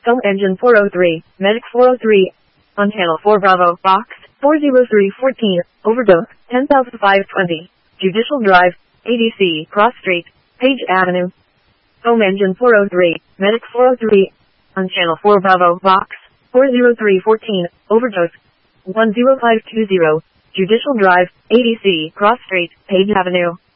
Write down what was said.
Home engine 403, medic 403, on channel 4 Bravo, box 40314, overdose 10520, Judicial Drive, ADC, Cross Street, Page Avenue. Home engine 403, medic 403, on channel 4 Bravo, box 40314, overdose 10520, Judicial Drive, ADC, Cross Street, Page Avenue.